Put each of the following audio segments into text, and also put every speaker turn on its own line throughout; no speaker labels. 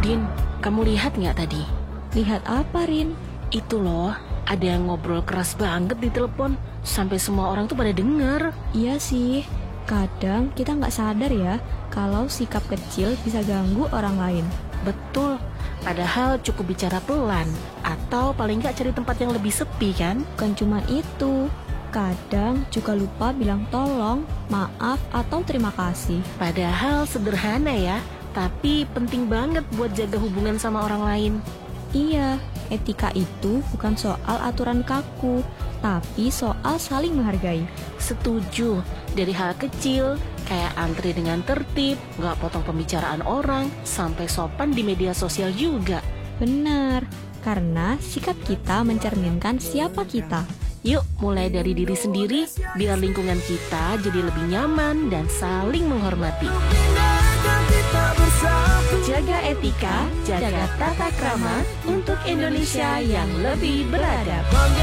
Din, kamu lihat nggak tadi?
Lihat apa, Rin?
Itu loh, ada yang ngobrol keras banget di telepon, sampai semua orang tuh pada denger.
Iya sih, kadang kita nggak sadar ya kalau sikap kecil bisa ganggu orang lain.
Betul, padahal cukup bicara pelan, atau paling nggak cari tempat yang lebih sepi kan?
Bukan cuma itu, kadang juga lupa bilang tolong, maaf, atau terima kasih.
Padahal sederhana ya, tapi penting banget buat jaga hubungan sama orang lain.
Iya, etika itu bukan soal aturan kaku, tapi soal saling menghargai.
Setuju, dari hal kecil, kayak antri dengan tertib, nggak potong pembicaraan orang, sampai sopan di media sosial juga.
Benar, karena sikap kita mencerminkan siapa kita.
Yuk, mulai dari diri sendiri, biar lingkungan kita jadi lebih nyaman dan saling menghormati. Jaga etika, jaga tata krama untuk Indonesia yang lebih beradab.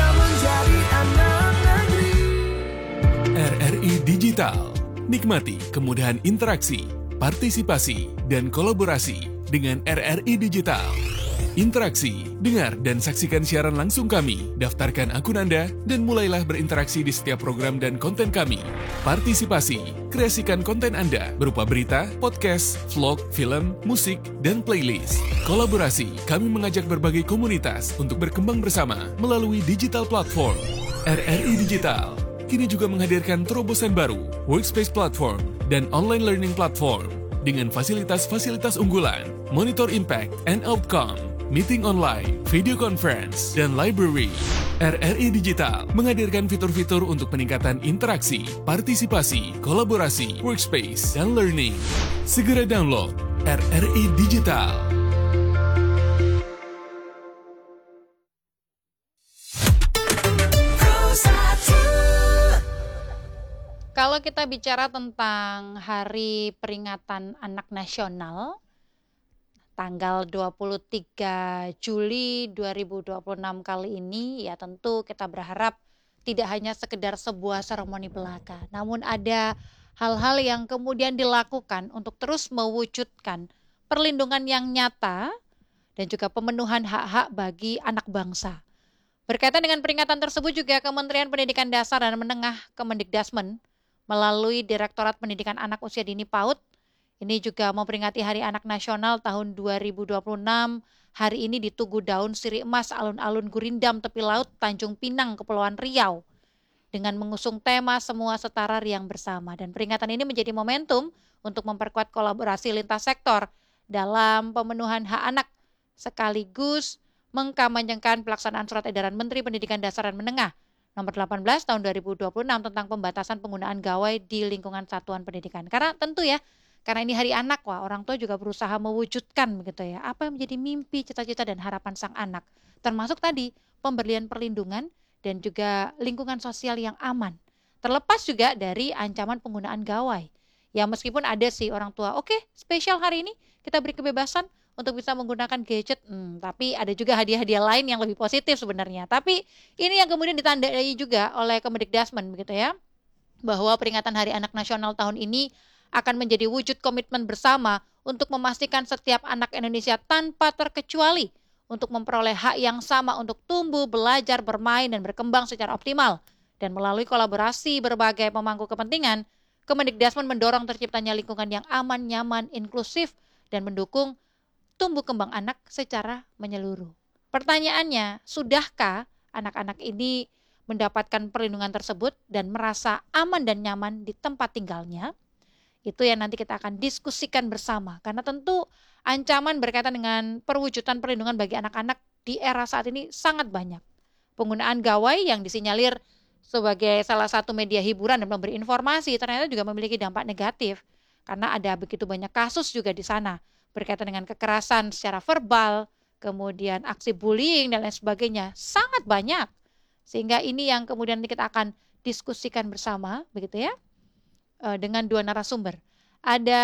RRI Digital. Nikmati kemudahan interaksi, partisipasi, dan kolaborasi dengan RRI Digital. Interaksi, dengar dan saksikan siaran langsung kami, daftarkan akun Anda, dan mulailah berinteraksi di setiap program dan konten kami. Partisipasi, kreasikan konten Anda berupa berita, podcast, vlog, film, musik, dan playlist. Kolaborasi, kami mengajak berbagai komunitas untuk berkembang bersama melalui digital platform. RRI Digital kini juga menghadirkan terobosan baru, workspace platform, dan online learning platform dengan fasilitas-fasilitas unggulan, monitor impact and outcome, meeting online, video conference, dan library. RRI Digital menghadirkan fitur-fitur untuk peningkatan interaksi, partisipasi, kolaborasi, workspace, dan learning. Segera download RRI Digital.
Kalau kita bicara tentang Hari Peringatan Anak Nasional, tanggal 23 Juli 2026 kali ini, ya tentu kita berharap tidak hanya sekedar sebuah seremoni belaka, namun ada hal-hal yang kemudian dilakukan untuk terus mewujudkan perlindungan yang nyata dan juga pemenuhan hak-hak bagi anak bangsa. Berkaitan dengan peringatan tersebut juga Kementerian Pendidikan Dasar dan Menengah Kemendikdasmen melalui Direktorat Pendidikan Anak Usia Dini PAUD ini juga memperingati Hari Anak Nasional tahun 2026. Hari ini di Tugu Daun Siri Emas Alun-Alun Gurindam Tepi Laut Tanjung Pinang Kepulauan Riau dengan mengusung tema Semua Setara Riang Bersama, dan peringatan ini menjadi momentum untuk memperkuat kolaborasi lintas sektor dalam pemenuhan hak anak sekaligus mengkampanyekan pelaksanaan Surat Edaran Menteri Pendidikan Dasar dan Menengah Nomor 18 tahun 2026 tentang pembatasan penggunaan gawai di lingkungan satuan pendidikan. Karena tentu ya, karena ini hari anak, wah orang tua juga berusaha mewujudkan begitu ya, apa yang menjadi mimpi, cita-cita dan harapan sang anak. Termasuk tadi pemberian perlindungan dan juga lingkungan sosial yang aman. Terlepas juga dari ancaman penggunaan gawai. Ya meskipun ada sih orang tua, oke, spesial hari ini kita beri kebebasan untuk bisa menggunakan gadget, tapi ada juga hadiah-hadiah lain yang lebih positif sebenarnya. Tapi ini yang kemudian ditandai juga oleh Kemendikdasmen begitu ya, bahwa peringatan Hari Anak Nasional tahun ini akan menjadi wujud komitmen bersama untuk memastikan setiap anak Indonesia tanpa terkecuali untuk memperoleh hak yang sama untuk tumbuh, belajar, bermain, dan berkembang secara optimal. Dan melalui kolaborasi berbagai pemangku kepentingan, Kemendikdasmen mendorong terciptanya lingkungan yang aman, nyaman, inklusif, dan mendukung tumbuh kembang anak secara menyeluruh. Pertanyaannya, sudahkah anak-anak ini mendapatkan perlindungan tersebut dan merasa aman dan nyaman di tempat tinggalnya? Itu yang nanti kita akan diskusikan bersama. Karena tentu ancaman berkaitan dengan perwujudan perlindungan bagi anak-anak di era saat ini sangat banyak. Penggunaan gawai yang disinyalir sebagai salah satu media hiburan dan memberi informasi ternyata juga memiliki dampak negatif. Karena ada begitu banyak kasus juga di sana berkaitan dengan kekerasan secara verbal, kemudian aksi bullying dan lain sebagainya, sangat banyak. Sehingga ini yang kemudian kita akan diskusikan bersama, begitu ya, dengan dua narasumber. Ada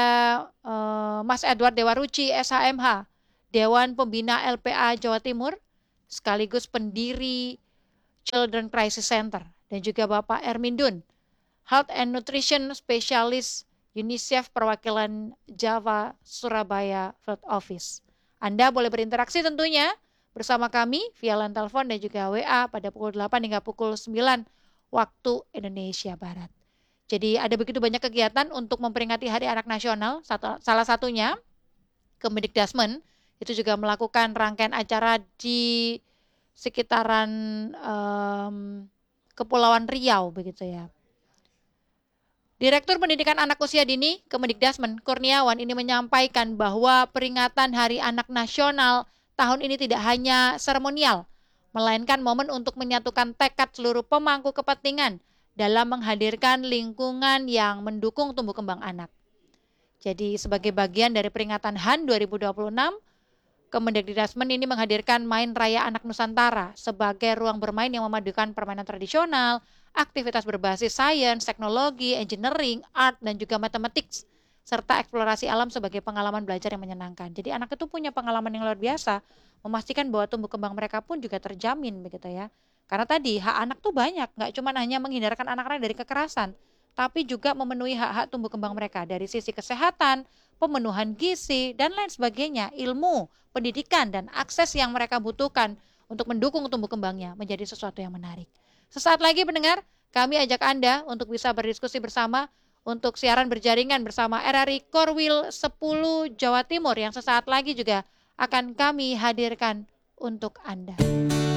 Mas Edward Dewaruci, SHMH, Dewan Pembina LPA Jawa Timur, sekaligus pendiri Children Crisis Center, dan juga Bapak Ermindun, Health and Nutrition Specialist UNICEF perwakilan Java Surabaya Field Office. Anda boleh berinteraksi tentunya bersama kami via line telepon dan juga WA pada pukul 8 hingga pukul 9 waktu Indonesia Barat. Jadi ada begitu banyak kegiatan untuk memperingati Hari Anak Nasional. Salah satunya Kemendikbudrismen itu juga melakukan rangkaian acara di sekitaran Kepulauan Riau begitu ya. Direktur Pendidikan Anak Usia Dini Kemendikbudrismen Kurniawan ini menyampaikan bahwa peringatan Hari Anak Nasional tahun ini tidak hanya seremonial, melainkan momen untuk menyatukan tekad seluruh pemangku kepentingan dalam menghadirkan lingkungan yang mendukung tumbuh kembang anak. Jadi sebagai bagian dari peringatan HAN 2026, Kemendikbudrismen ini menghadirkan Main Raya Anak Nusantara sebagai ruang bermain yang memadukan permainan tradisional, aktivitas berbasis sains, teknologi, engineering, art, dan juga matematik, serta eksplorasi alam sebagai pengalaman belajar yang menyenangkan. Jadi anak itu punya pengalaman yang luar biasa, memastikan bahwa tumbuh kembang mereka pun juga terjamin begitu ya. Karena tadi hak anak tuh banyak, nggak cuma hanya menghindarkan anak-anak dari kekerasan, tapi juga memenuhi hak-hak tumbuh kembang mereka dari sisi kesehatan, pemenuhan gizi, dan lain sebagainya, ilmu, pendidikan, dan akses yang mereka butuhkan untuk mendukung tumbuh kembangnya menjadi sesuatu yang menarik. Sesaat lagi pendengar, kami ajak Anda untuk bisa berdiskusi bersama untuk siaran berjaringan bersama RRI Korwil 10 Jawa Timur yang sesaat lagi juga akan kami hadirkan untuk Anda.